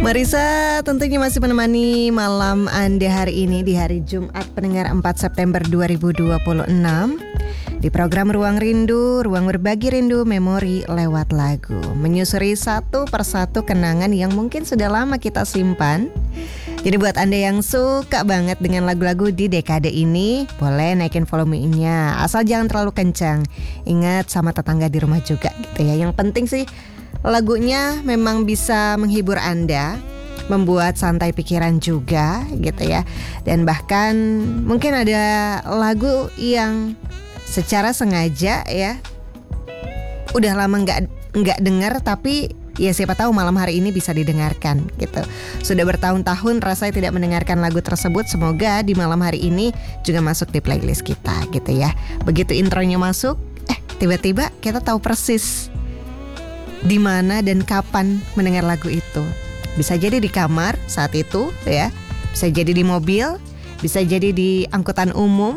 Marisa tentunya masih menemani malam Anda hari ini di hari Jumat pendengar 4 September 2026 di program Ruang Rindu, ruang berbagi rindu memori lewat lagu, menyusuri satu persatu kenangan yang mungkin sudah lama kita simpan. Jadi buat Anda yang suka banget dengan lagu-lagu di dekade ini, boleh naikin volumenya, asal jangan terlalu kencang. Ingat sama tetangga di rumah juga gitu ya. Yang penting sih lagunya memang bisa menghibur Anda, membuat santai pikiran juga gitu ya. Dan bahkan mungkin ada lagu yang secara sengaja ya udah lama nggak dengar, tapi ya siapa tahu malam hari ini bisa didengarkan gitu. Sudah bertahun-tahun rasanya tidak mendengarkan lagu tersebut, semoga di malam hari ini juga masuk di playlist kita gitu ya. Begitu intronya masuk, tiba-tiba kita tahu persis di mana dan kapan mendengar lagu itu. Bisa jadi di kamar saat itu ya, bisa jadi di mobil, bisa jadi di angkutan umum,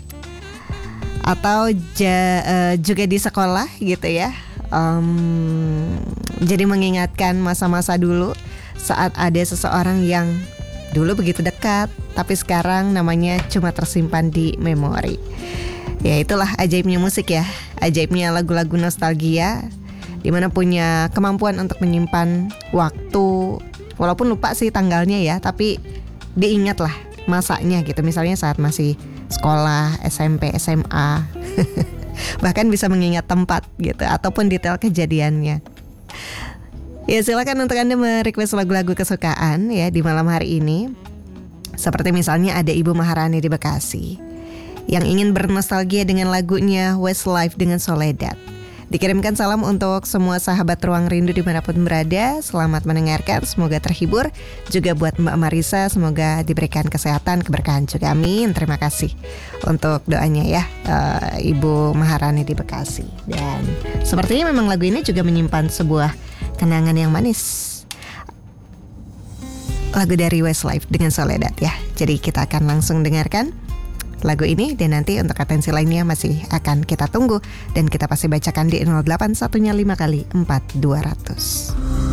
atau juga di sekolah gitu ya. Jadi mengingatkan masa-masa dulu saat ada seseorang yang dulu begitu dekat, tapi sekarang namanya cuma tersimpan di memori. Ya itulah ajaibnya musik ya, ajaibnya lagu-lagu nostalgia, dimana punya kemampuan untuk menyimpan waktu, walaupun lupa sih tanggalnya ya, tapi diingat lah masanya gitu. Misalnya saat masih sekolah, SMP, SMA bahkan bisa mengingat tempat gitu, ataupun detail kejadiannya. Ya silakan untuk Anda merequest lagu-lagu kesukaan ya di malam hari ini. Seperti misalnya ada Ibu Maharani di Bekasi yang ingin bernostalgia dengan lagunya Westlife dengan Soledad. Dikirimkan salam untuk semua sahabat Ruang Rindu dimanapun berada. Selamat mendengarkan, semoga terhibur. Juga buat Mbak Marisa, semoga diberikan kesehatan, keberkahan juga. Amin. Terima kasih untuk doanya ya, Ibu Maharani di Bekasi. Dan sepertinya memang lagu ini juga menyimpan sebuah kenangan yang manis. Lagu dari Westlife dengan Soledad ya. Jadi kita akan langsung dengarkan lagu ini, dan nanti untuk atensi lainnya masih akan kita tunggu dan kita pasti bacakan di 081 5 kali 4200.